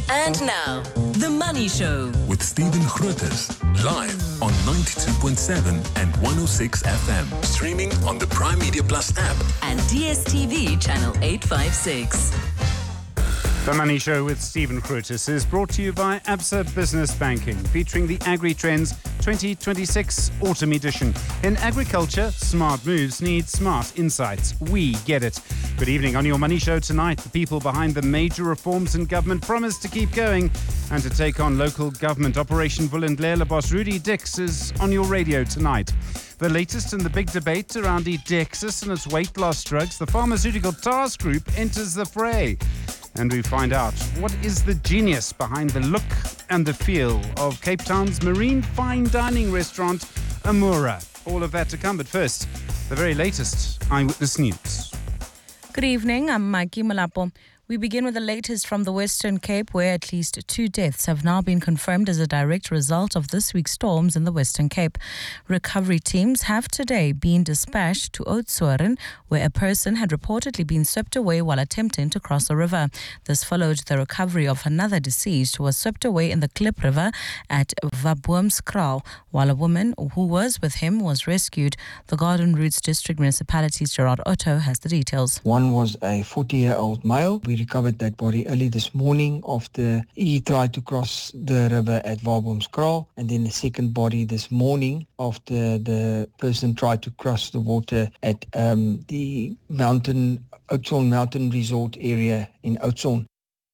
And now, The Money Show with Stephen Grootes, live on 92.7 and 106 FM, streaming on the Prime Media Plus app and DSTV channel 856. The Money Show with Stephen Grootes is brought to you by Absa Business Banking, featuring the Agri-Trends 2026 Autumn Edition. In agriculture, smart moves need smart insights. We get it. Good evening. On your Money Show tonight, the people behind the major reforms in government promise to keep going and to take on local government. Operation Vulindlela boss Rudy Dix is on your radio tonight. The latest in the big debate around Edexis and its weight loss drugs, the Pharmaceutical Task Group enters the fray. And we find out what is the genius behind the look and the feel of Cape Town's marine fine dining restaurant, Amura. All of that to come, but first, the very latest Eyewitness News. Good evening, I'm Mikey Malapo. We begin with the latest from the Western Cape, where at least 2 deaths have now been confirmed as a direct result of this week's storms in the Western Cape. Recovery teams have today been dispatched to Oudtshoorn, where a person had reportedly been swept away while attempting to cross a river. This followed the recovery of another deceased who was swept away in the Klip River at Vaboomskraal, while a woman who was with him was rescued. The Garden Roots District Municipality's Gerard Otto has the details. One was a 40-year-old male. We recovered that body early this morning after he tried to cross the river at Vaboomskraal, and then the second body this morning after the person tried to cross the water at the Oudtshoorn Mountain Resort area in Oudtshoorn.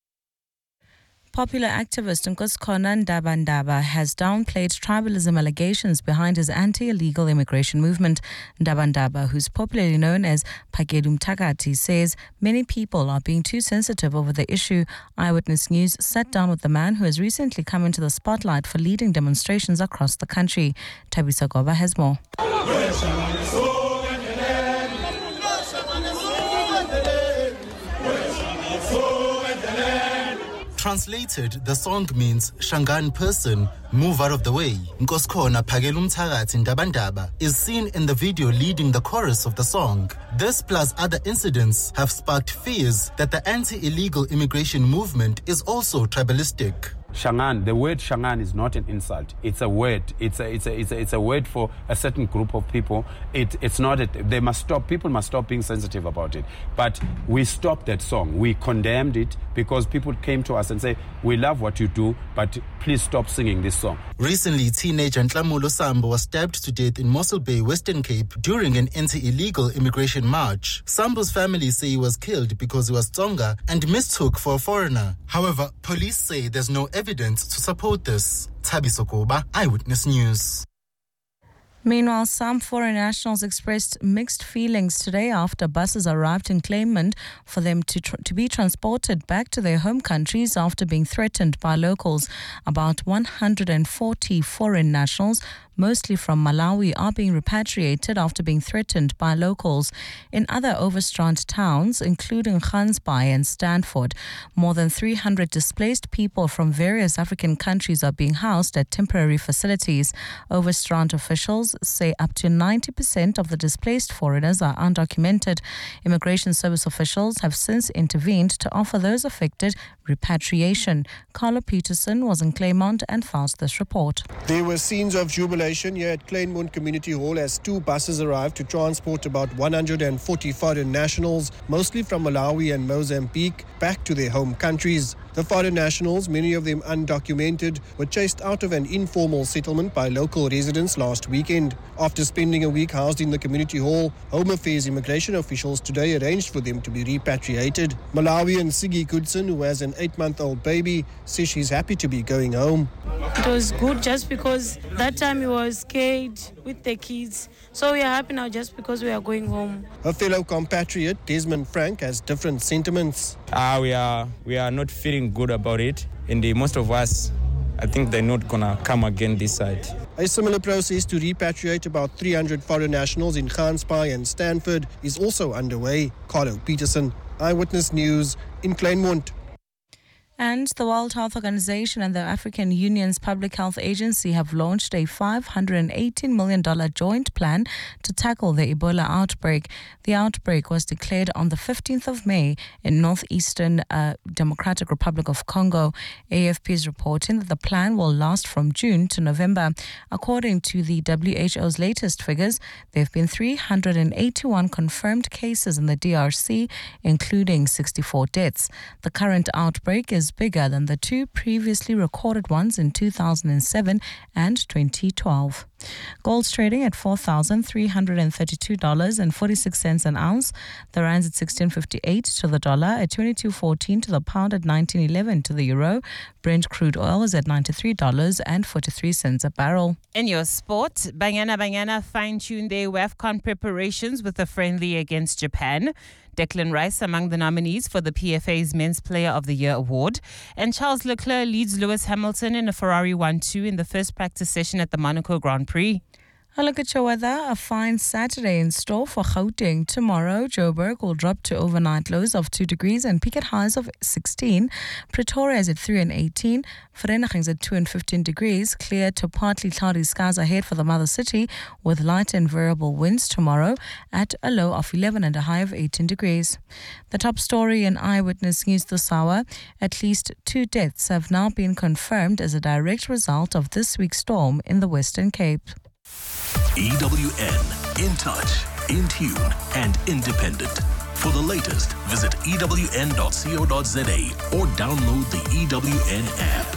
Popular activist Nkoskhona Ndaba has downplayed tribalism allegations behind his anti-illegal immigration movement. Ndaba, who's popularly known as Phakela Mthakathi, says many people are being too sensitive over the issue. Eyewitness News sat down with the man who has recently come into the spotlight for leading demonstrations across the country. Thabisa Goba has more. Translated, the song means Shangaan person, move out of the way. Nkoskhona Phakela Mthakathi Ndaba is seen in the video leading the chorus of the song. This plus other incidents have sparked fears that the anti-illegal immigration movement is also tribalistic. Shangaan, the word Shangaan is not an insult. It's a word. It's a word for a certain group of people. It's not. They must stop. People must stop being sensitive about it. But we stopped that song. We condemned it because people came to us and say, "We love what you do, but please stop singing this song." Recently, teenager Nhlamulo Sambo was stabbed to death in Mossel Bay, Western Cape, during an anti-illegal immigration march. Sambo's family say he was killed because he was Tsonga and mistook for a foreigner. However, police say there's no evidence to support this. Thabisa Goba, Eyewitness News. Meanwhile, some foreign nationals expressed mixed feelings today after buses arrived in Kleinmond for them to be transported back to their home countries after being threatened by locals. About 140 foreign nationals, mostly from Malawi, are being repatriated after being threatened by locals. In other Overstrand towns, including Gansbaai and Stanford, more than 300 displaced people from various African countries are being housed at temporary facilities. Overstrand officials say up to 90% of the displaced foreigners are undocumented. Immigration service officials have since intervened to offer those affected repatriation. Carlo Peterson was in Claremont and files this report. There were scenes of jubilation here at Claremont Community Hall as 2 buses arrived to transport about 140 foreign nationals, mostly from Malawi and Mozambique, back to their home countries. The foreign nationals, many of them undocumented, were chased out of an informal settlement by local residents last weekend. After spending a week housed in the community hall, Home Affairs immigration officials today arranged for them to be repatriated. Malawian Siggy Goodson, who has an 8-month-old baby, says she's happy to be going home. It was good just because that time we were scared with the kids. So we are happy now just because we are going home. Her fellow compatriot, Desmond Frank, has different sentiments. We are not feeling good about it. And most of us, I think they're not going to come again this side. A similar process to repatriate about 300 foreign nationals in Gansbaai and Stanford is also underway. Carlo Peterson, Eyewitness News in Claremont. And the World Health Organization and the African Union's Public Health Agency have launched a $518 million joint plan to tackle the Ebola outbreak. The outbreak was declared on the 15th of May in northeastern Democratic Republic of Congo. AFP is reporting that the plan will last from June to November. According to the WHO's latest figures, there have been 381 confirmed cases in the DRC, including 64 deaths. The current outbreak is bigger than the two previously recorded ones in 2007 and 2012. Gold's trading at $4,332.46 an ounce. The rand's at 16.58 to the dollar, at 22.14 to the pound, at 19.11 to the euro. Brent crude oil is at $93.43 a barrel. In your sport, Banyana fine-tuned their WAFCON preparations with a friendly against Japan. Declan Rice among the nominees for the PFA's Men's Player of the Year award. And Charles Leclerc leads Lewis Hamilton in a Ferrari 1-2 in the first practice session at the Monaco Grand Prix. A look at your weather. A fine Saturday in store for Gauteng. Tomorrow, Joburg will drop to overnight lows of 2 degrees and peak at highs of 16. Pretoria is at 3 and 18. Vereeniging is at 2 and 15 degrees. Clear to partly cloudy skies ahead for the mother city with light and variable winds tomorrow at a low of 11 and a high of 18 degrees. The top story in Eyewitness News this hour. At least 2 deaths have now been confirmed as a direct result of this week's storm in the Western Cape. EWN, in touch, in tune and independent. For the latest, visit ewn.co.za or download the EWN app.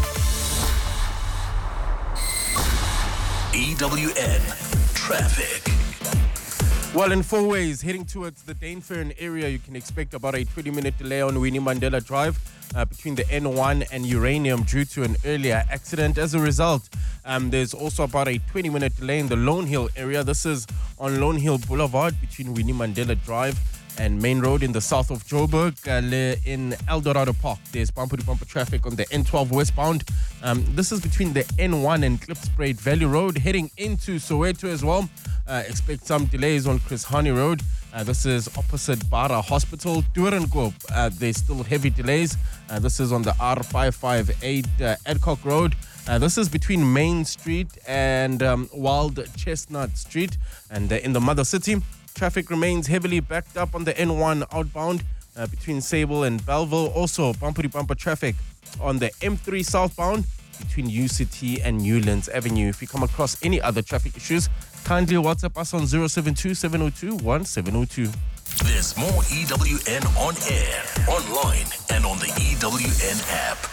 EWN Traffic. Well, in 4 ways, heading towards the Dainfern area, you can expect about a 20-minute delay on Winnie Mandela Drive between the N1 and Uranium due to an earlier accident. As a result, there's also about a 20-minute delay in the Lone Hill area. This is on Lone Hill Boulevard between Winnie Mandela Drive and Main Road in the south of Joburg. In Eldorado Park, there's bumper-to-bumper traffic on the N12 westbound. This is between the N1 and Klipspruit Valley Road. Heading into Soweto as well, expect some delays on Chris Hani Road. This is opposite Bara Hospital. Doornkop, there's still heavy delays. This is on the R558 Adcock Road. This is between Main Street and Wild Chestnut Street. And in the Mother City, traffic remains heavily backed up on the N1 outbound between Sable and Belleville. Also, bumper-to-bumper traffic on the M3 southbound between UCT and Newlands Avenue. If you come across any other traffic issues, kindly WhatsApp us on 072-702-1702. There's more EWN on air, online, and on the EWN app.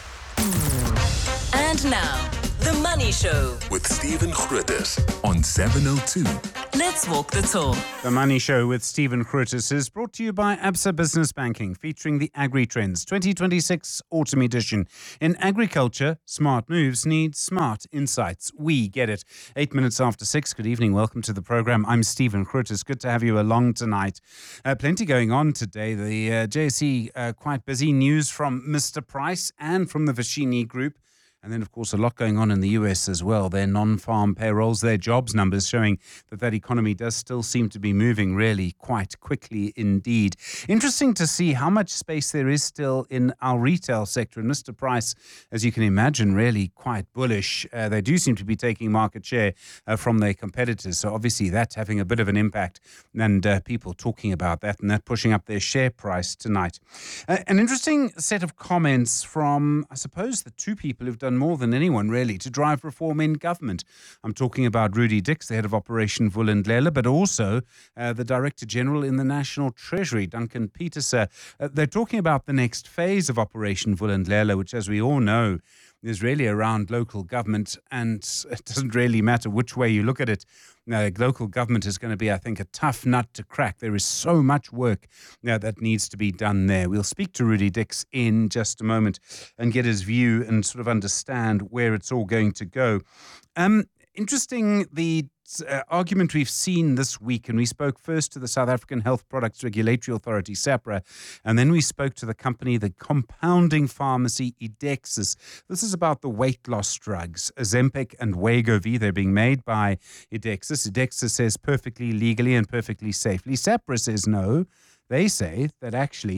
And now, The Money Show with Stephen Grootes on 702. Let's walk the talk. The Money Show with Stephen Grootes is brought to you by Absa Business Banking, featuring the Agri Trends 2026 Autumn Edition. In agriculture, smart moves need smart insights. We get it. 8 minutes after 6. Good evening. Welcome to the program. I'm Stephen Grootes. Good to have you along tonight. Plenty going on today. The JSE quite busy. News from Mr. Price and from the Vashini Group. And then, of course, a lot going on in the US as well. Their non-farm payrolls, their jobs numbers showing that economy does still seem to be moving really quite quickly indeed. Interesting to see how much space there is still in our retail sector. And Mr. Price, as you can imagine, really quite bullish. They do seem to be taking market share from their competitors. So obviously that's having a bit of an impact, and people talking about that and that pushing up their share price tonight. An interesting set of comments from, I suppose, the two people who've done more than anyone really to drive reform in government. I'm talking about Rudy Dix, the head of Operation Vulindlela, but also the Director General in the National Treasury, Duncan Peterser. They're talking about the next phase of Operation Vulindlela, which, as we all know, is really around local government, and it doesn't really matter which way you look at it. Local government is going to be, I think, a tough nut to crack. There is so much work that needs to be done there. We'll speak to Rudy Dix in just a moment and get his view and sort of understand where it's all going to go. Interesting, the argument we've seen this week, and we spoke first to the South African Health Products Regulatory Authority, SAHPRA, and then we spoke to the company, the compounding pharmacy, Idexis. This is about the weight loss drugs, Ozempic and Wegovy. They're being made by Idexis. Idexis says perfectly legally and perfectly safely. SAHPRA says no. They say that actually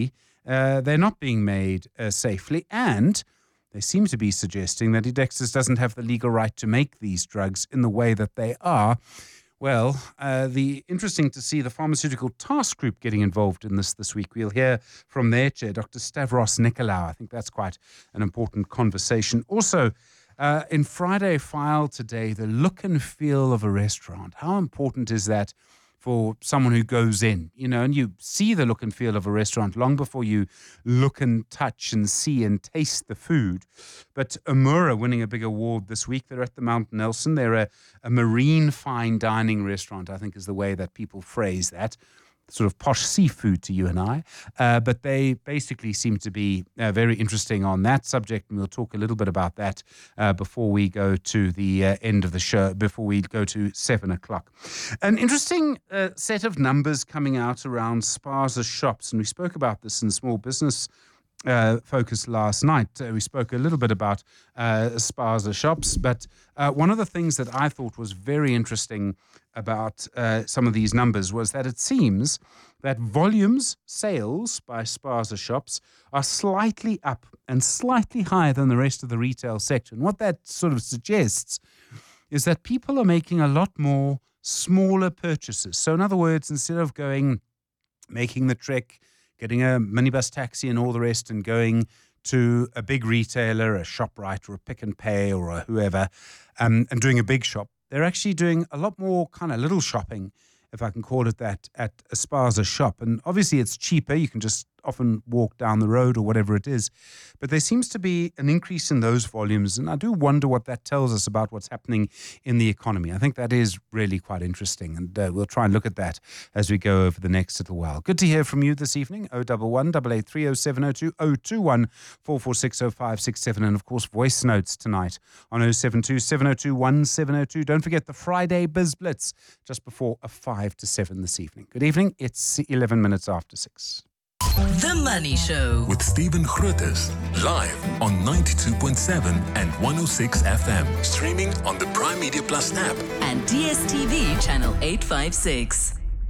they're not being made safely, and they seem to be suggesting that Edexis doesn't have the legal right to make these drugs in the way that they are. Well, interesting to see the Pharmaceutical Task Group getting involved in this week. We'll hear from their chair, Dr. Stavros Nicolaou. I think that's quite an important conversation. Also, in Friday File today, the look and feel of a restaurant. How important is that for someone who goes in, and you see the look and feel of a restaurant long before you look and touch and see and taste the food. But Amura winning a big award this week. They're at the Mount Nelson. They're a marine fine dining restaurant, I think is the way that people phrase that. Sort of posh seafood to you and I. But they basically seem to be very interesting on that subject, and we'll talk a little bit about that before we go to the end of the show, before we go to 7 o'clock. An interesting set of numbers coming out around Spaza shops, and we spoke about this in Small Business Focus last night. We spoke a little bit about Spaza shops, but one of the things that I thought was very interesting about some of these numbers was that it seems that sales by Spaza shops are slightly up and slightly higher than the rest of the retail sector. And what that sort of suggests is that people are making a lot more smaller purchases. So in other words, instead of making the trek, getting a minibus taxi and all the rest and going to a big retailer, a ShopRite or a Pick and Pay or a whoever, and doing a big shop, they're actually doing a lot more kind of little shopping, if I can call it that, at a Spaza shop. And obviously it's cheaper. You can just often walk down the road or whatever it is. But there seems to be an increase in those volumes. And I do wonder what that tells us about what's happening in the economy. I think that is really quite interesting. And we'll try and look at that as we go over the next little while. Good to hear from you this evening. 011 883 0702 021 446 0567. And of course, voice notes tonight on 072 702 1702. Don't forget the Friday Biz Blitz just before 5 to 7 this evening. Good evening. It's 11 minutes after 6. The Money Show with Stephen Grootes, live on 92.7 and 106 FM. Streaming on the Prime Media Plus app and DSTV channel 856.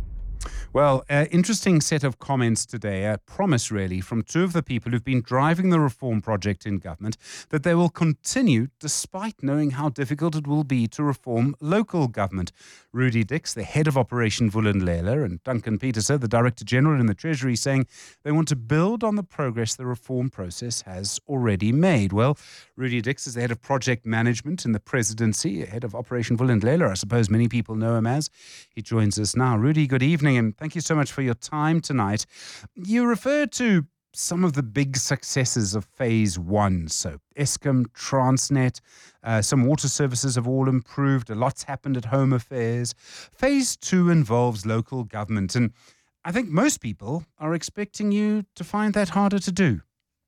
Well, interesting set of comments today, a promise really from two of the people who've been driving the reform project in government that they will continue despite knowing how difficult it will be to reform local government. Rudy Dix, the head of Operation Vulindlela, and Duncan Peterson, the Director General in the Treasury, saying they want to build on the progress the reform process has already made. Well, Rudy Dix is the head of project management in the presidency, head of Operation Vulindlela, I suppose many people know him as. He joins us now. Rudy, good evening, and thank you so much for your time tonight. You referred to some of the big successes of Phase 1. So Eskom, Transnet, some water services have all improved. A lot's happened at Home Affairs. Phase 2 involves local government. And I think most people are expecting you to find that harder to do.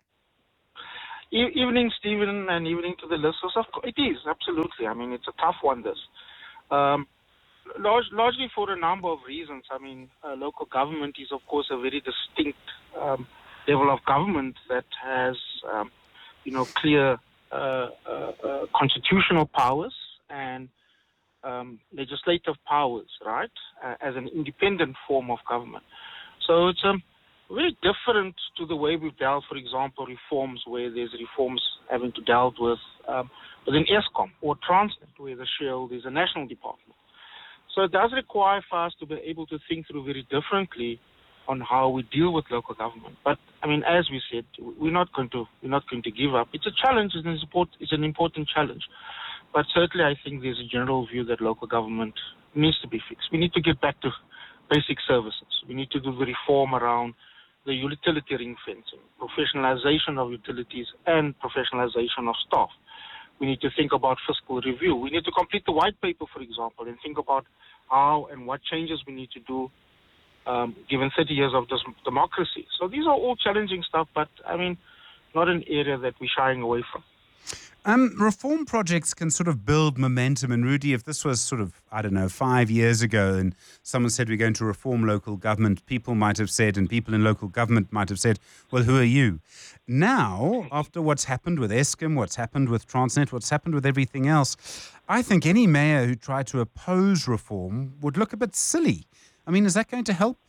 Evening, Stephen, and evening to the listeners. Of course, it is, absolutely. I mean, it's a tough one, this. Largely for a number of reasons. I mean, local government is, of course, a very distinct level of government that has, clear constitutional powers and legislative powers, right, as an independent form of government. So it's very different to the way we've dealt, for example, reforms where there's reforms having to deal with within Eskom or Transnet, where the Shell is a national department. So it does require for us to be able to think through very differently on how we deal with local government. But I mean, as we said, we're not going to give up. It's a challenge. It's an important challenge. But certainly, I think there's a general view that local government needs to be fixed. We need to get back to basic services. We need to do the reform around the utility ring fencing, professionalization of utilities, and professionalization of staff. We need to think about fiscal review. We need to complete the white paper, for example, and think about how and what changes we need to do given 30 years of democracy. So these are all challenging stuff, but, I mean, not an area that we're shying away from. Reform projects can sort of build momentum. And Rudy, if this was sort of, 5 years ago and someone said we're going to reform local government, people might have said, and people in local government might have said, well, who are you? Now, after what's happened with Eskom, what's happened with Transnet, what's happened with everything else, I think any mayor who tried to oppose reform would look a bit silly. I mean, is that going to help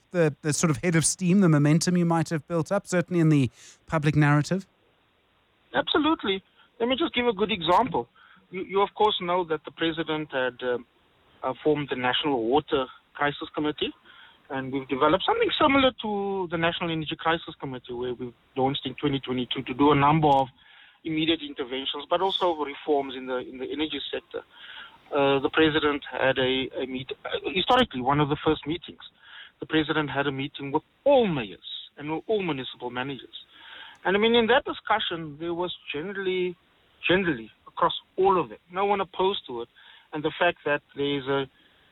the sort of head of steam, the momentum you might have built up, certainly in the public narrative? Absolutely. Let me just give a good example. You of course, know that the President had formed the National Water Crisis Committee, and we've developed something similar to the National Energy Crisis Committee, where we've launched in 2022 to do a number of immediate interventions, but also reforms in the energy sector. The President had a meet. Historically, one of the first meetings, the President had a meeting with all mayors and all municipal managers. And I mean, in that discussion, there was generally across all of them, no one opposed to it, and the fact that there's a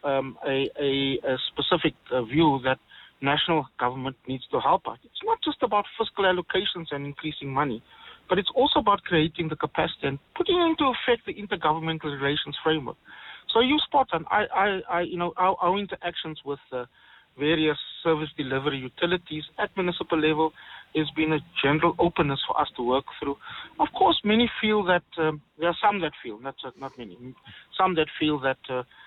specific view that national government needs to help out. It's not just about fiscal allocations and increasing money, but it's also about creating the capacity and putting into effect the intergovernmental relations framework. So you spot on. Our interactions with various service delivery utilities at municipal level has been a general openness for us to work through. Of course, many feel that there are some that feel, not many, some that feel that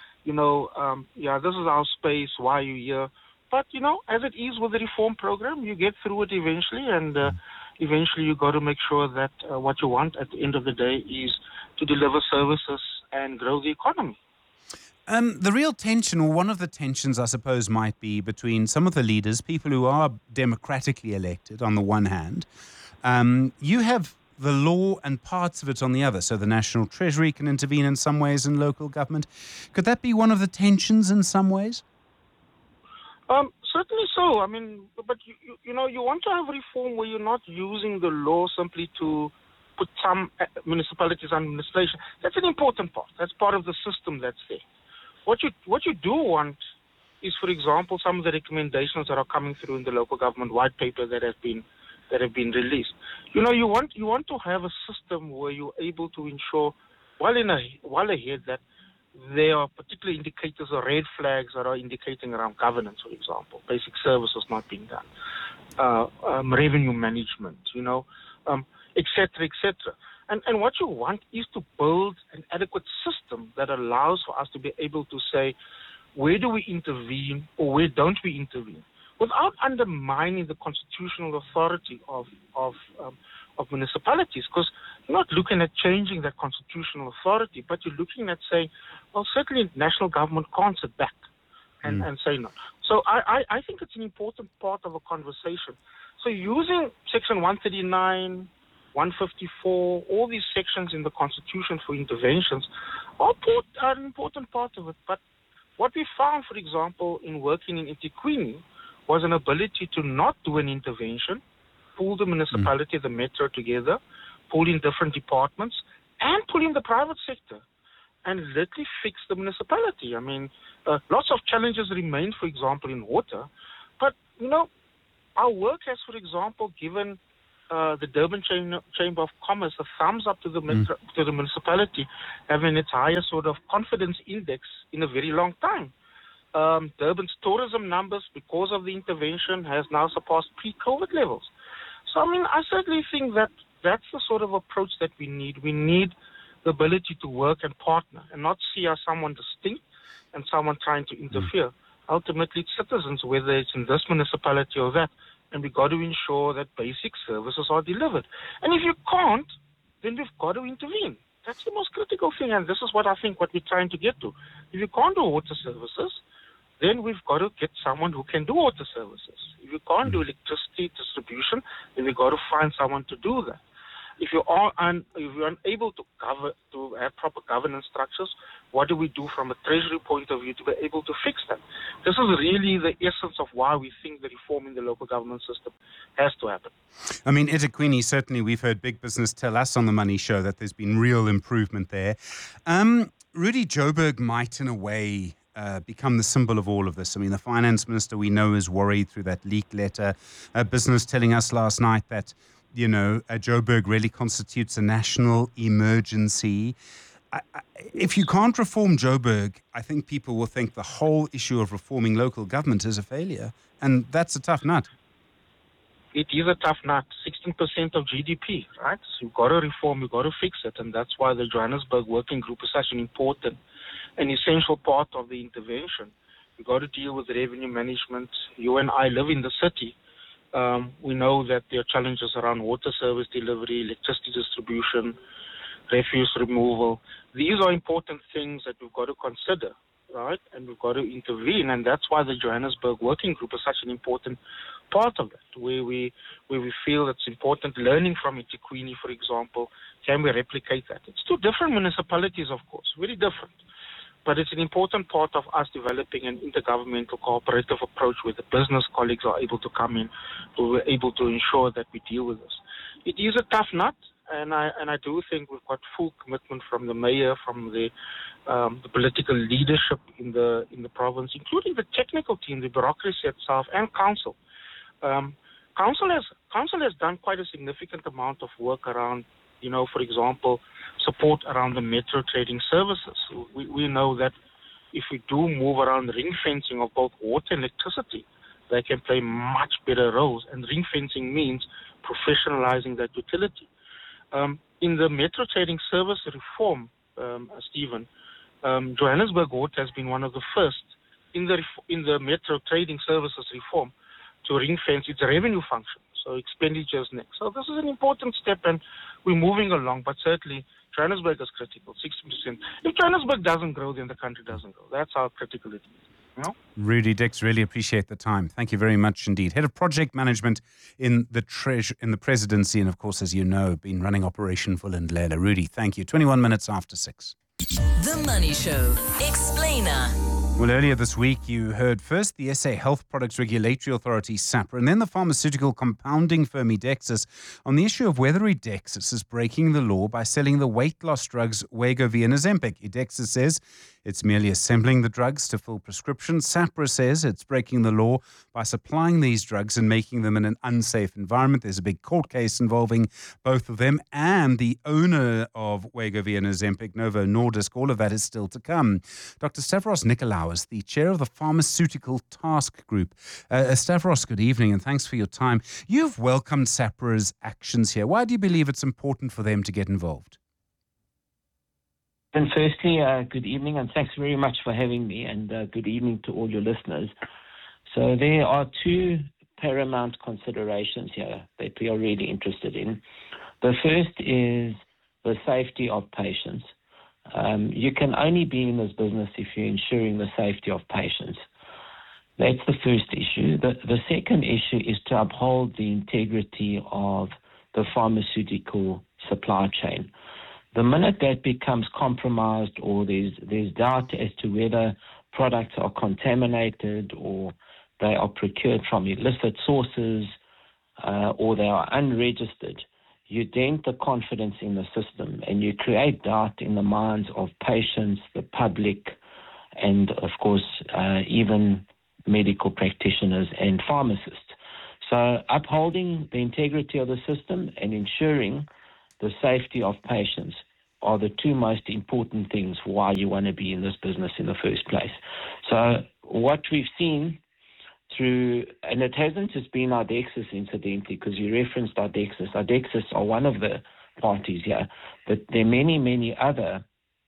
this is our space. Why are you here? But as it is with the reform program, you get through it eventually, and eventually you got to make sure that what you want at the end of the day is to deliver services and grow the economy. The real tension, or one of the tensions, I suppose, might be between some of the leaders, people who are democratically elected on the one hand. You have the law and parts of it on the other. So the National Treasury can intervene in some ways in local government. Could that be one of the tensions in some ways? Certainly so. I mean, but you want to have reform where you're not using the law simply to put some municipalities under administration. That's an important part. That's part of the system that's there. What you do want is, for example, some of the recommendations that are coming through in the local government white paper that have been released. You want to have a system where you're able to ensure well ahead that there are particular indicators or red flags that are indicating around governance, for example, basic services not being done, revenue management, et cetera, et cetera. And what you want is to build an adequate system that allows for us to be able to say, where do we intervene or where don't we intervene, without undermining the constitutional authority of municipalities, because you're not looking at changing that constitutional authority, but you're looking at saying, well, certainly national government can't sit back and say no. So I think it's an important part of a conversation. So using Section 139, 154, all these sections in the Constitution for interventions are an important part of it. But what we found, for example, in working in eThekwini was an ability to not do an intervention, pull the municipality, the metro together, pull in different departments, and pull in the private sector, and literally fix the municipality. I mean, lots of challenges remain, for example, in water. But, our work has, for example, given the Durban Chamber of Commerce a thumbs up to the municipality, having its highest sort of confidence index in a very long time. Durban's tourism numbers, because of the intervention, has now surpassed pre-COVID levels. So, I mean, I certainly think that that's the sort of approach that we need. We need the ability to work and partner and not see as someone distinct and someone trying to interfere. Ultimately, it's citizens, whether it's in this municipality or that, and we've got to ensure that basic services are delivered. And if you can't, then we've got to intervene. That's the most critical thing, and this is what I think what we're trying to get to. If you can't do water services, then we've got to get someone who can do water services. If you can't do electricity distribution, then we've got to find someone to do that. If you're unable to have proper governance structures, what do we do from a treasury point of view to be able to fix that? This is really the essence of why we think the reform in the local government system has to happen. I mean, eThekwini, certainly we've heard big business tell us on the Money Show that there's been real improvement there. Rudy Joburg might, in a way, become the symbol of all of this. I mean, the finance minister, we know, is worried through that leaked letter. Business telling us last night that Joburg really constitutes a national emergency. If you can't reform Joburg, I think people will think the whole issue of reforming local government is a failure. And that's a tough nut. It is a tough nut. 16% of GDP, right? So you've got to reform, you've got to fix it. And that's why the Johannesburg Working Group is such an important and essential part of the intervention. We've got to deal with revenue management. You and I live in the city. We know that there are challenges around water service delivery, electricity distribution, refuse removal. These are important things that we've got to consider, right? And we've got to intervene, and that's why the Johannesburg Working Group is such an important part of that, where we feel it's important learning from eThekwini, for example. Can we replicate that? It's two different municipalities, of course, very different. But it's an important part of us developing an intergovernmental cooperative approach where the business colleagues are able to come in, who are able to ensure that we deal with this. It is a tough nut, and I do think we've got full commitment from the mayor, from the political leadership in the province, including the technical team, the bureaucracy itself, and council. Council has done quite a significant amount of work around, for example, support around the metro trading services. We know that if we do move around ring fencing of both water and electricity, they can play much better roles. And ring fencing means professionalizing that utility. In the metro trading service reform, Stephen, Johannesburg Water has been one of the first in the metro trading services reform to ring fence its revenue function. So expenditures next. So this is an important step, and we're moving along, but certainly Johannesburg is critical, 60%. If Johannesburg doesn't grow, then the country doesn't grow. That's how critical it is. Rudy Dix, really appreciate the time. Thank you very much indeed. Head of Project Management in the Presidency, and of course, as you know, been running Operation Vulindlela. Rudy, thank you. 21 minutes after 6. The Money Show. Explainer. Well, earlier this week, you heard first the SA Health Products Regulatory Authority, SAHPRA, and then the pharmaceutical compounding firm Edexis on the issue of whether Edexis is breaking the law by selling the weight loss drugs Wegovy and Ozempic. Edexis says it's merely assembling the drugs to fill prescriptions. SAHPRA says it's breaking the law by supplying these drugs and making them in an unsafe environment. There's a big court case involving both of them and the owner of Wegovy and Ozempic, Novo Nordisk. All of that is still to come. Dr. Stavros Nikolaou is the chair of the Pharmaceutical Task Group. Stavros, good evening and thanks for your time. You've welcomed SAHPRA's actions here. Why do you believe it's important for them to get involved? And firstly, good evening, and thanks very much for having me, and good evening to all your listeners. So there are two paramount considerations here that we are really interested in. The first is the safety of patients. You can only be in this business if you're ensuring the safety of patients. That's the first issue. The second issue is to uphold the integrity of the pharmaceutical supply chain. The minute that becomes compromised or there's doubt as to whether products are contaminated or they are procured from illicit sources or they are unregistered, you dent the confidence in the system and you create doubt in the minds of patients, the public, and of course even medical practitioners and pharmacists. So upholding the integrity of the system and ensuring the safety of patients are the two most important things for why you want to be in this business in the first place. So what we've seen through, and it hasn't just been Idexis incidentally, because you referenced Idexis. Idexis are one of the parties here, but there are many, many other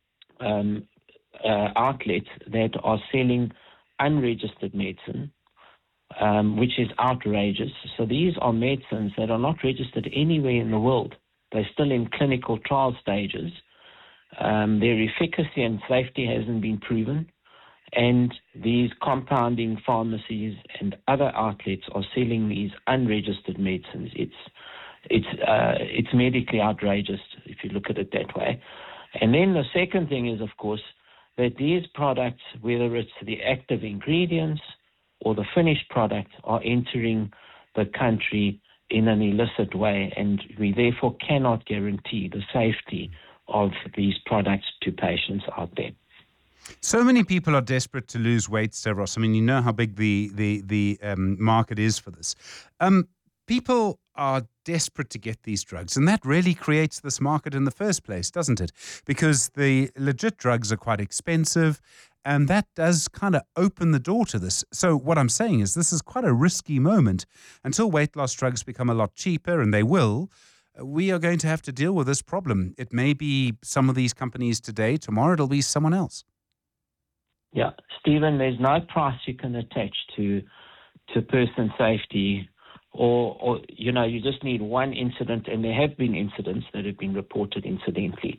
outlets that are selling unregistered medicine, which is outrageous. So these are medicines that are not registered anywhere in the world. They're still in clinical trial stages. Their efficacy and safety hasn't been proven. And these compounding pharmacies and other outlets are selling these unregistered medicines. It's medically outrageous if you look at it that way. And then the second thing is, of course, that these products, whether it's the active ingredients or the finished product, are entering the country in an illicit way, and we therefore cannot guarantee the safety of these products to patients out there. So many people are desperate to lose weight, Stavros. I mean, you know how big the market is for this. People are desperate to get these drugs, and that really creates this market in the first place, doesn't it? Because the legit drugs are quite expensive, and that does kind of open the door to this. So what I'm saying is this is quite a risky moment. Until weight loss drugs become a lot cheaper, and they will, we are going to have to deal with this problem. It may be some of these companies today, tomorrow it'll be someone else. Yeah, Stephen, there's no price you can attach to person safety or you just need one incident, and there have been incidents that have been reported incidentally.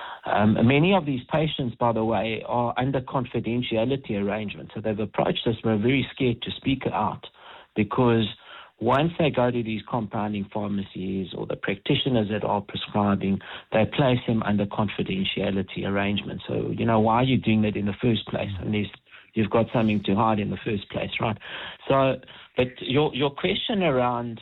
Many of these patients, by the way, are under confidentiality arrangements. So they've approached us, we're very scared to speak out because once they go to these compounding pharmacies or the practitioners that are prescribing, they place them under confidentiality arrangements. So, why are you doing that in the first place? Unless you've got something to hide in the first place, right? So, but your question around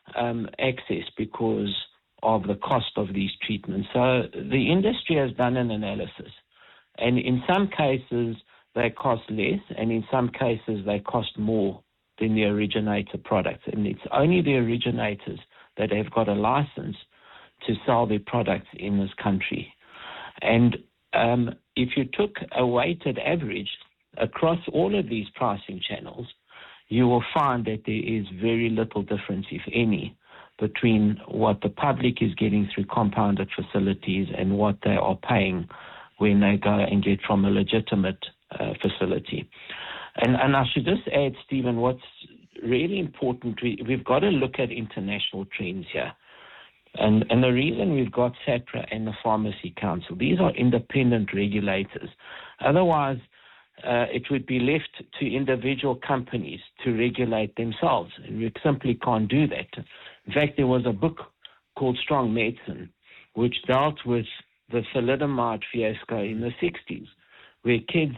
access because of the cost of these treatments. So the industry has done an analysis, and in some cases they cost less, and in some cases they cost more than the originator products. And it's only the originators that have got a license to sell their products in this country. And if you took a weighted average across all of these pricing channels, you will find that there is very little difference, if any, between what the public is getting through compounded facilities and what they are paying when they go and get from a legitimate facility. And I should just add, Stephen, what's really important, we've got to look at international trends here. And the reason we've got SAHPRA and the Pharmacy Council, these are independent regulators. Otherwise, it would be left to individual companies to regulate themselves, and we simply can't do that. In fact, there was a book called Strong Medicine, which dealt with the thalidomide fiasco in the 60s, where kids,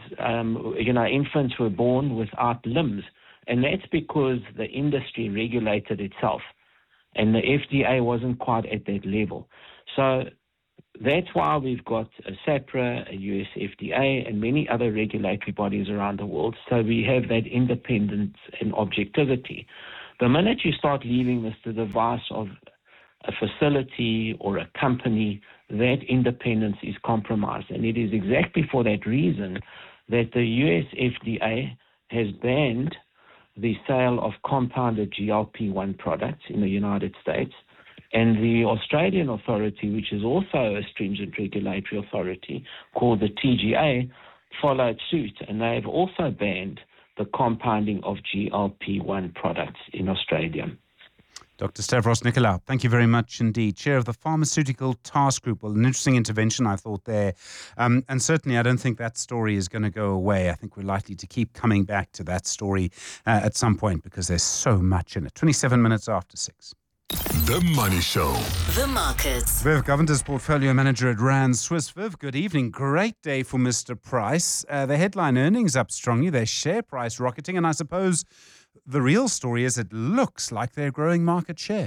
infants were born without limbs, and that's because the industry regulated itself, and the FDA wasn't quite at that level. So that's why we've got a SAHPRA, a US FDA, and many other regulatory bodies around the world. So we have that independence and objectivity. The minute you start leaving this to the device of a facility or a company, that independence is compromised. And it is exactly for that reason that the US FDA has banned the sale of compounded GLP-1 products in the United States. And the Australian authority, which is also a stringent regulatory authority called the TGA, followed suit, and they've also banned the compounding of GLP-1 products in Australia. Dr. Stavros Nicolaou, thank you very much indeed. Chair of the Pharmaceutical Task Group. Well, an interesting intervention, I thought, there. And certainly I don't think that story is going to go away. I think we're likely to keep coming back to that story at some point because there's so much in it. 27 minutes after 6. The Money Show. The markets. Viv Govender's portfolio manager at Rand Swiss. Viv, good evening. Great day for Mr. Price. The headline earnings up strongly, their share price rocketing, and I suppose the real story is it looks like they're growing market share.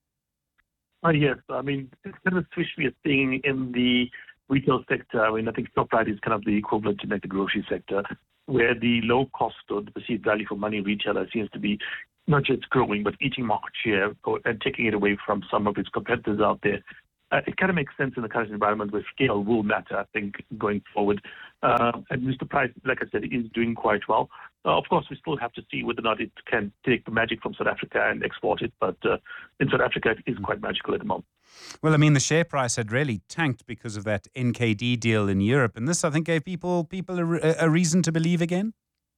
Yes, I mean, it's kind of a switch we are seeing in the retail sector. I mean, I think ShopRite is kind of the equivalent to like the grocery sector, where the low cost or the perceived value for money retailer seems to be not just growing, but eating market share and taking it away from some of its competitors out there. It kind of makes sense in the current environment where scale will matter, I think, going forward. And Mr. Price, like I said, is doing quite well. Of course, we still have to see whether or not it can take the magic from South Africa and export it. But in South Africa, it is quite magical at the moment. Well, I mean, the share price had really tanked because of that NKD deal in Europe. And this, I think, gave people a reason to believe again?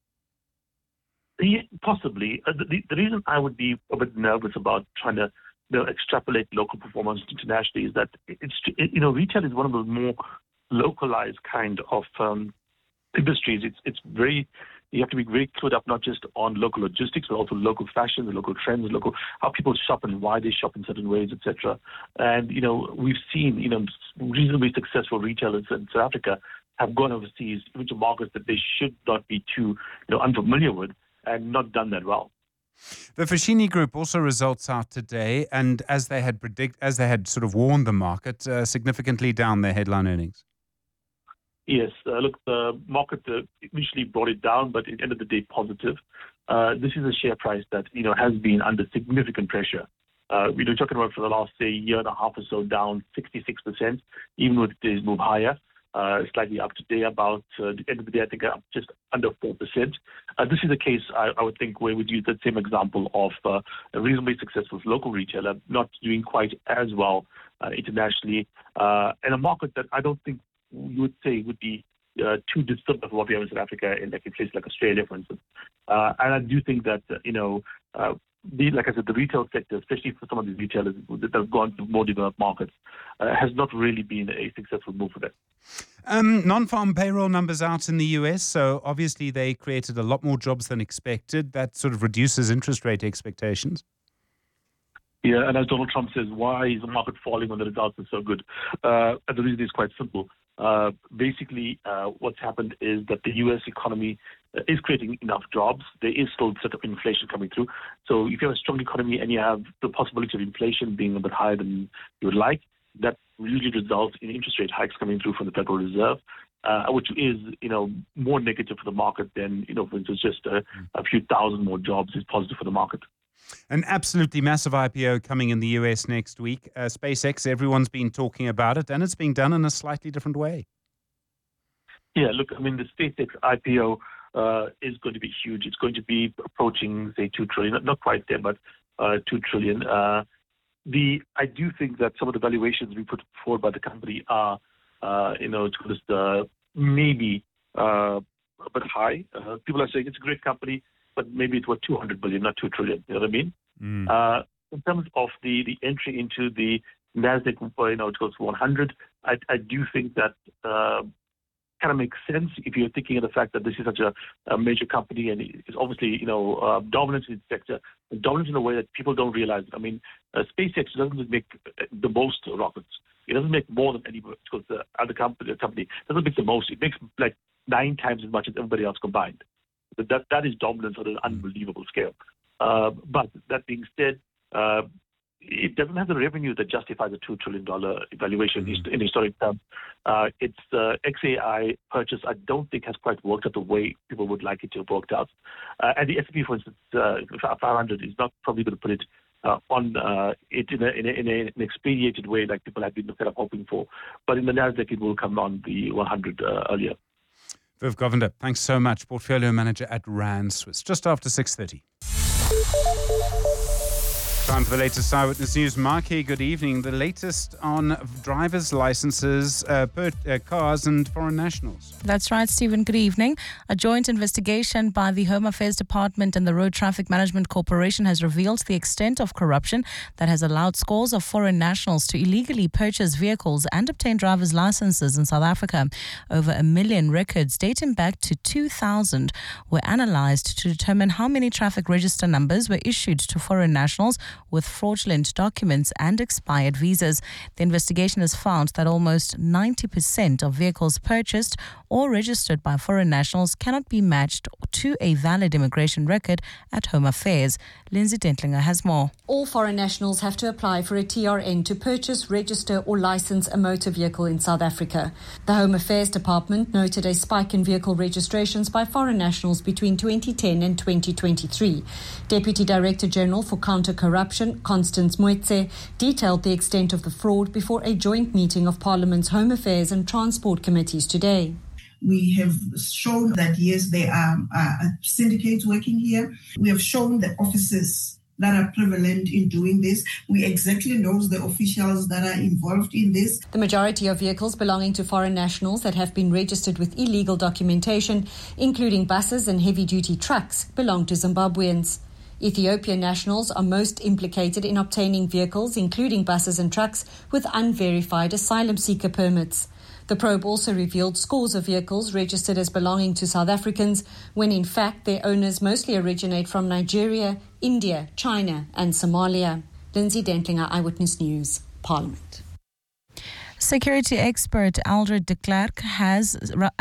Yeah, possibly. The reason I would be a bit nervous about trying to extrapolate local performance internationally is that retail is one of the more localized kind of industries. It's very, you have to be very clued up not just on local logistics, but also local fashion, the local trends, how people shop and why they shop in certain ways, etc. And we've seen reasonably successful retailers in South Africa have gone overseas into markets that they should not be too unfamiliar with and not done that well. The Foschini Group also results out today, and as they had sort of warned the market, significantly down their headline earnings. Yes, look, the market initially brought it down, but at the end of the day, positive. This is a share price that has been under significant pressure. We've been talking about for the last, say, year and a half or so, down 66%, even with today's move higher. Slightly up today, about the end of the day, I think up just under 4%. This is a case, I would think, where we'd use that same example of a reasonably successful local retailer not doing quite as well internationally, and a market that I don't think you would say would be too distant of what we have in South Africa in places like Australia, for instance. And I do think that, like I said, the retail sector, especially for some of these retailers that have gone to more developed markets, has not really been a successful move for them. Non-farm payroll numbers out in the US, so obviously they created a lot more jobs than expected. That sort of reduces interest rate expectations. Yeah, and as Donald Trump says, why is the market falling when the results are so good? And the reason is quite simple. Basically, what's happened is that the U.S. economy is creating enough jobs. There is still sort of inflation coming through. So if you have a strong economy and you have the possibility of inflation being a bit higher than you would like, that usually results in interest rate hikes coming through from the Federal Reserve, which is, more negative for the market than, for instance, just a few thousand more jobs is positive for the market. An absolutely massive IPO coming in the US next week. SpaceX, everyone's been talking about it, and it's being done in a slightly different way. Yeah, look, the SpaceX IPO is going to be huge. It's going to be approaching, say, $2 trillion. Not quite there, but $2 trillion. I do think that some of the valuations we put forward by the company are, maybe a bit high. People are saying it's a great company, but maybe it's worth $200 billion, not $2 trillion. You know what I mean? In terms of the entry into the Nasdaq, it goes to 100. I do think that kind of makes sense if you're thinking of the fact that this is such a major company and it's obviously dominant in its sector, dominant in a way that people don't realize. SpaceX doesn't make the most rockets. It doesn't make more than any because the other company. It doesn't make the most. It makes like 9 times as much as everybody else combined. That is dominance on an unbelievable scale. But that being said, it doesn't have the revenue that justifies a $2 trillion valuation in historic terms. Its XAI purchase, I don't think, has quite worked out the way people would like it to have worked out. And the S&P, for instance, 500 is not probably going to put it on it in an expedited way like people have been kind of hoping for. But in the Nasdaq, it will come on the 100 earlier. Viv Govender, thanks so much. Portfolio Manager at Rand Swiss. Just after 6:30. Time for the latest Eyewitness News. Marky, good evening. The latest on driver's licenses, cars and foreign nationals. That's right, Stephen. Good evening. A joint investigation by the Home Affairs Department and the Road Traffic Management Corporation has revealed the extent of corruption that has allowed scores of foreign nationals to illegally purchase vehicles and obtain driver's licenses in South Africa. Over 1 million records dating back to 2000 were analysed to determine how many traffic register numbers were issued to foreign nationals with fraudulent documents and expired visas. The investigation has found that almost 90% of vehicles purchased or registered by foreign nationals cannot be matched to a valid immigration record at Home Affairs. Lindsay Dentlinger has more. All foreign nationals have to apply for a TRN to purchase, register or license a motor vehicle in South Africa. The Home Affairs Department noted a spike in vehicle registrations by foreign nationals between 2010 and 2023. Deputy Director General for Counter-Corruption, Constance Moetse, detailed the extent of the fraud before a joint meeting of Parliament's Home Affairs and Transport Committees today. We have shown that, yes, there are syndicates working here. We have shown the officers that are prevalent in doing this. We exactly know the officials that are involved in this. The majority of vehicles belonging to foreign nationals that have been registered with illegal documentation, including buses and heavy-duty trucks, belong to Zimbabweans. Ethiopian nationals are most implicated in obtaining vehicles, including buses and trucks, with unverified asylum seeker permits. The probe also revealed scores of vehicles registered as belonging to South Africans, when in fact their owners mostly originate from Nigeria, India, China and Somalia. Lindsay Dentlinger, Eyewitness News, Parliament. Security expert Aldred de Klerk says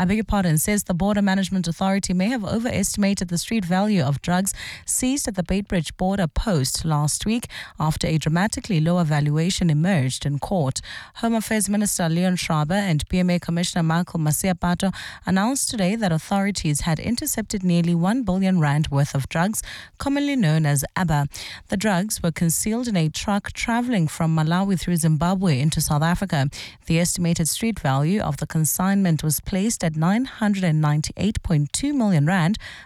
the Border Management Authority may have overestimated the street value of drugs seized at the Beitbridge border post last week after a dramatically lower valuation emerged in court. Home Affairs Minister Leon Schreiber and PMA Commissioner Michael Masiapato announced today that authorities had intercepted nearly 1 billion rand worth of drugs, commonly known as ABBA. The drugs were concealed in a truck travelling from Malawi through Zimbabwe into South Africa. The estimated street value of the consignment was placed at 998.2 million rand,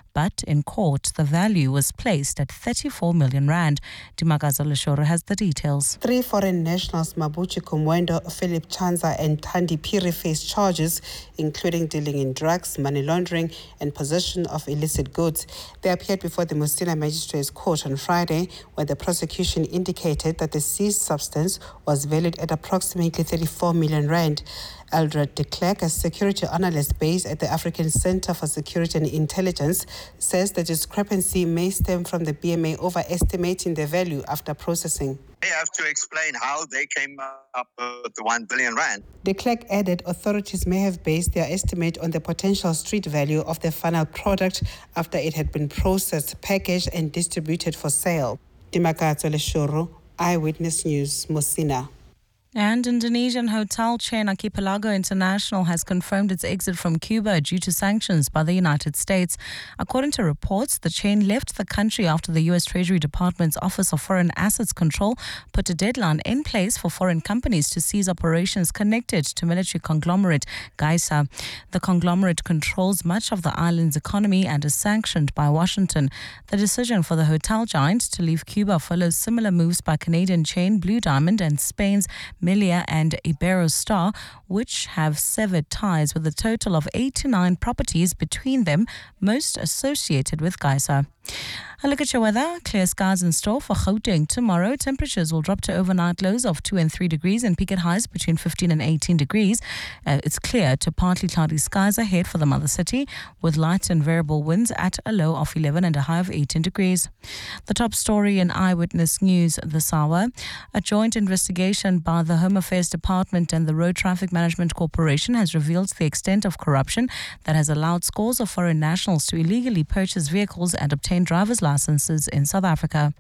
but in court, the value was placed at 34 million rand. Dimakazo Leshoro has the details. 3 foreign nationals, Mabuchi Kumwendo, Philip Chanza and Thandi Phiri, face charges including dealing in drugs, money laundering and possession of illicit goods. They appeared before the Musina Magistrates Court on Friday, where the prosecution indicated that the seized substance was valued at approximately 34 million rand. Eldred de Klerk, a security analyst based at the African Center for Security and Intelligence, says the discrepancy may stem from the BMA overestimating the value after processing. They have to explain how they came up with the 1 billion rand. De Klerk added authorities may have based their estimate on the potential street value of the final product after it had been processed, packaged and distributed for sale. Dimakazo Leshoro, Eyewitness News, Musina. And Indonesian hotel chain Archipelago International has confirmed its exit from Cuba due to sanctions by the United States. According to reports, the chain left the country after the U.S. Treasury Department's Office of Foreign Assets Control put a deadline in place for foreign companies to cease operations connected to military conglomerate Gaisa. The conglomerate controls much of the island's economy and is sanctioned by Washington. The decision for the hotel giant to leave Cuba follows similar moves by Canadian chain Blue Diamond and Spain's Melia and Iberostar, which have severed ties with a total of 89 properties between them, most associated with Gaisa. A look at your weather. Clear skies in store for Gauteng tomorrow. Temperatures will drop to overnight lows of 2 and 3 degrees and peak at highs between 15 and 18 degrees. It's clear to partly cloudy skies ahead for the mother city, with light and variable winds at a low of 11 and a high of 18 degrees. The top story in Eyewitness News this hour. A joint investigation by the Home Affairs Department and the Road Traffic Management Corporation has revealed the extent of corruption that has allowed scores of foreign nationals to illegally purchase vehicles and obtain driver's licenses in South Africa.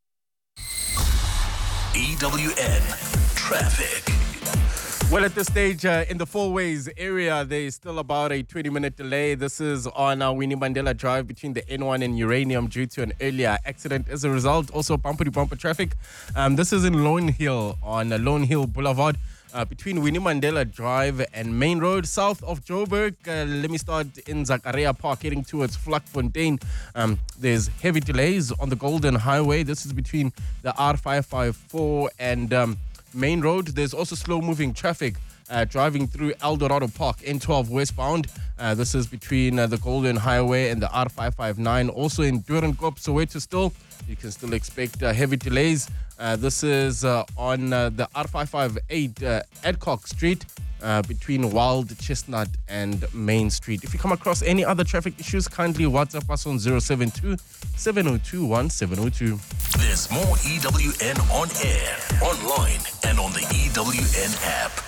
EWN Traffic. Well, at this stage, in the Four Ways area, there is still about a 20-minute delay. This is on Winnie Mandela Drive between the N1 and Uranium due to an earlier accident. As a result, also bumper-to-bumper traffic. This is in Lone Hill on Lone Hill Boulevard. Between Winnie Mandela Drive and Main Road, south of Joburg. Let me start in Zakaria Park, heading towards Vlakfontein. There's heavy delays on the Golden Highway. This is between the R554 and Main Road. There's also slow-moving traffic driving through Eldorado Park, N12 westbound. This is between the Golden Highway and the R559. Also in Doornkop, Soweto still. You can still expect heavy delays. This is on the R558 Adcock Street between Wild Chestnut and Main Street. If you come across any other traffic issues, kindly WhatsApp us on 072-702-1702. There's more EWN on air, online, and on the EWN app.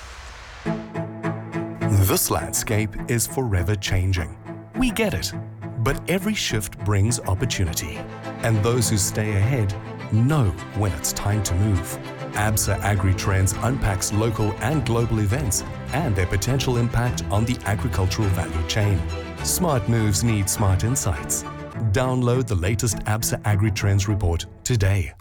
This landscape is forever changing. We get it. But every shift brings opportunity. And those who stay ahead know when it's time to move. ABSA AgriTrends unpacks local and global events and their potential impact on the agricultural value chain. Smart moves need smart insights. Download the latest ABSA AgriTrends report today.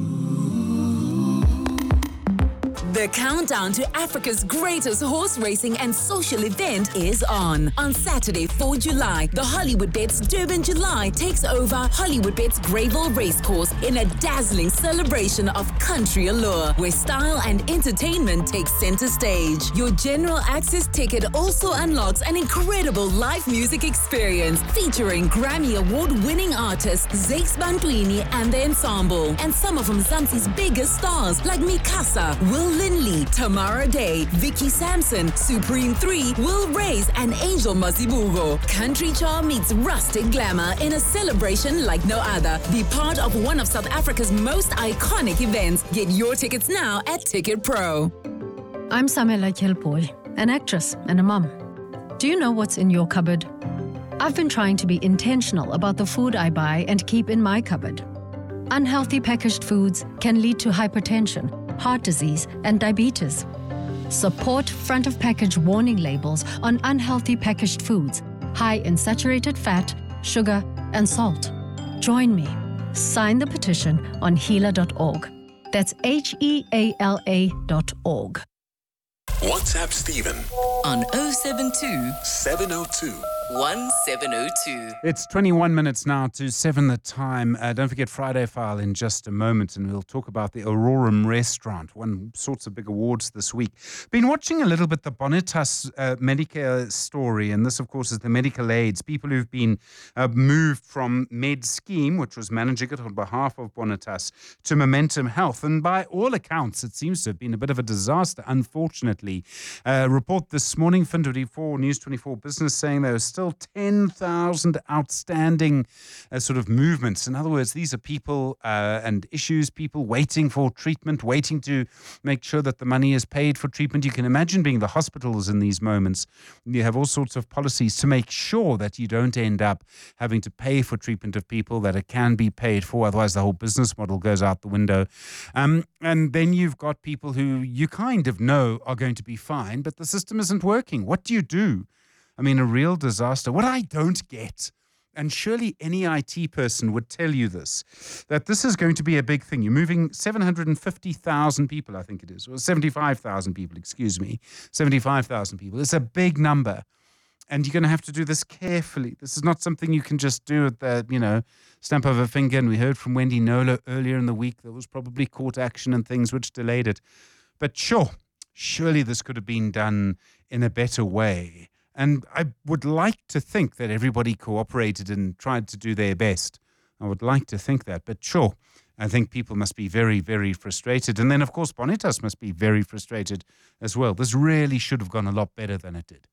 The countdown to Africa's greatest horse racing and social event is on. On Saturday, 4 July, the Hollywoodbets Durban July takes over Hollywoodbets Greyville Racecourse in a dazzling celebration of country allure, where style and entertainment take center stage. Your general access ticket also unlocks an incredible live music experience featuring Grammy Award-winning artists Zakes Bantwini and the Ensemble, and some of Mzansi's biggest stars like Mikasa, Will Linley, Tamara Day, Vicky Sampson, Supreme 3, Will Reyes, and Angel Mazibugo. Country charm meets rustic glamour in a celebration like no other. Be part of one of South Africa's most iconic events. Get your tickets now at Ticket Pro. I'm Samela Kelpoy, an actress and a mum. Do you know what's in your cupboard? I've been trying to be intentional about the food I buy and keep in my cupboard. Unhealthy packaged foods can lead to hypertension, heart disease, and diabetes. Support front-of-package warning labels on unhealthy packaged foods, high in saturated fat, sugar, and salt. Join me. Sign the petition on heala.org. That's HEALA.org. WhatsApp Stephen on 072 702 1702. It's 21 minutes now to 7 the time. Don't forget Friday File in just a moment, and we'll talk about the Aurorum restaurant. Won sorts of big awards this week. Been watching a little bit the Bonitas Medicare story, and this, of course, is the medical aids, people who've been moved from Med Scheme, which was managing it on behalf of Bonitas, to Momentum Health. And by all accounts, it seems to have been a bit of a disaster, unfortunately. Report this morning, Fin24, News 24 Business, saying there are still 10,000 outstanding sort of movements. In other words, these are people and issues, people waiting for treatment, waiting to make sure that the money is paid for treatment. You can imagine being the hospitals in these moments. You have all sorts of policies to make sure that you don't end up having to pay for treatment of people, that it can be paid for. Otherwise, the whole business model goes out the window. And then you've got people who you kind of know are going to be fine, but the system isn't working. What do you do? I mean, a real disaster. What I don't get, and surely any IT person would tell you this, that this is going to be a big thing. You're moving 750,000 people, I think it is, or 75,000 people, 75,000 people. It's a big number. And you're going to have to do this carefully. This is not something you can just do at the, stamp of a finger. And we heard from Wendy Knowler earlier in the week. There was probably court action and things which delayed it. But surely this could have been done in a better way. And I would like to think that everybody cooperated and tried to do their best. I would like to think that. But I think people must be very, very frustrated. And then, of course, Bonitas must be very frustrated as well. This really should have gone a lot better than it did.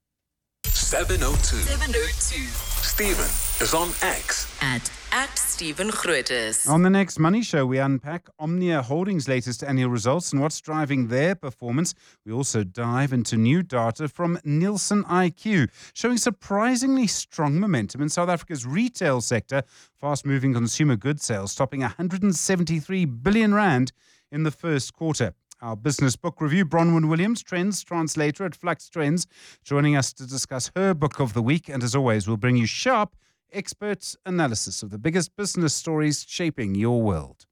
702. Stephen is on X. At Stephen Grootes. On the next Money Show, we unpack Omnia Holdings' latest annual results and what's driving their performance. We also dive into new data from Nielsen IQ, showing surprisingly strong momentum in South Africa's retail sector, fast-moving consumer goods sales topping 173 billion rand in the first quarter. Our business book review, Bronwyn Williams, Trends Translator at Flux Trends, joining us to discuss her book of the week. And as always, we'll bring you sharp, expert analysis of the biggest business stories shaping your world.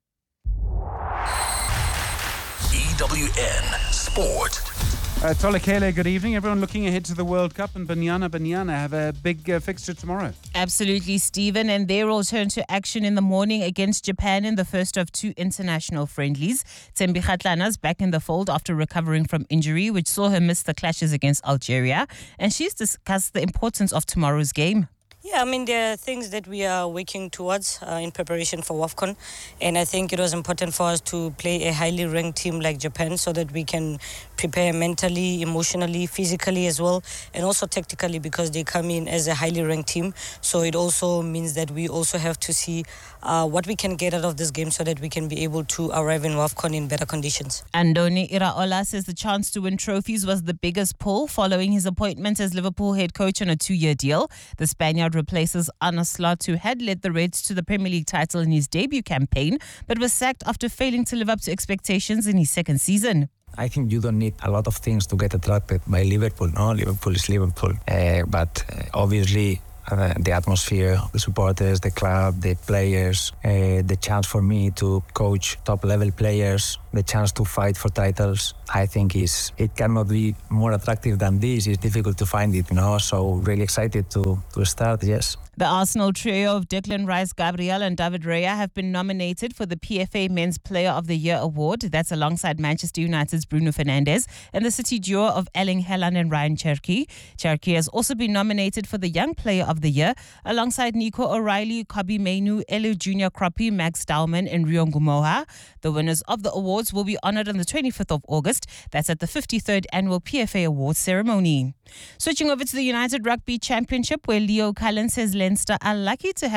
EWN Sport. Tolekele, good evening. Everyone looking ahead to the World Cup, and Banyana have a big fixture tomorrow. Absolutely, Stephen, and they will turn to action in the morning against Japan in the first of two international friendlies. Tsembi Kgatlana's back in the fold after recovering from injury, which saw her miss the clashes against Algeria, and she's discussed the importance of tomorrow's game. Yeah, I mean, there are things that we are working towards in preparation for WAFCON. And I think it was important for us to play a highly ranked team like Japan so that we can prepare mentally, emotionally, physically as well, and also tactically, because they come in as a highly ranked team. So it also means that we also have to see what we can get out of this game so that we can be able to arrive in WAFCON in better conditions. Andoni Iraola says the chance to win trophies was the biggest pull following his appointment as Liverpool head coach on a 2-year deal. The Spaniard replaces Arne Slot, who had led the Reds to the Premier League title in his debut campaign, but was sacked after failing to live up to expectations in his second season. I think you don't need a lot of things to get attracted by Liverpool. No, Liverpool is Liverpool. But obviously, the atmosphere, the supporters, the club, the players, the chance for me to coach top-level players, the chance to fight for titles, I think it cannot be more attractive than this. It's difficult to find it, so really excited to start, yes. The Arsenal trio of Declan Rice, Gabriel and David Raya have been nominated for the PFA Men's Player of the Year award. That's alongside Manchester United's Bruno Fernandes and the City duo of Erling Haaland and Ryan Cherki. Cherki has also been nominated for the Young Player of the Year alongside Nico O'Reilly, Kobe Mainu, Elu Junior Kroppy, Max Dowman and Rion Gumoha. The winners of the awards will be honoured on the 25th of August. That's at the 53rd Annual PFA Awards ceremony. Switching over to the United Rugby Championship, where Leo Cullen says Leinster are lucky to have